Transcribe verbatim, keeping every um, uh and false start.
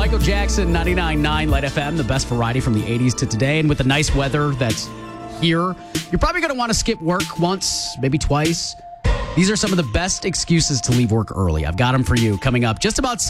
Michael Jackson, ninety-nine point nine Light F M, the best variety from the eighties to today. And with the nice weather that's here, you're probably going to want to skip work once, maybe twice. These are some of the best excuses to leave work early. I've got them for you coming up just about